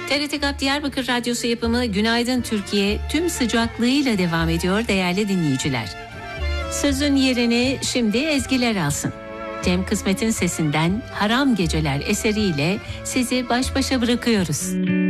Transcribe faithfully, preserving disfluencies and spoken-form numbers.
T R T K A P Diyarbakır Radyosu yapımı Günaydın Türkiye tüm sıcaklığıyla devam ediyor değerli dinleyiciler. Sözün yerini şimdi ezgiler alsın. Cem Kısmet'in sesinden Haram Geceler eseriyle sizi baş başa bırakıyoruz.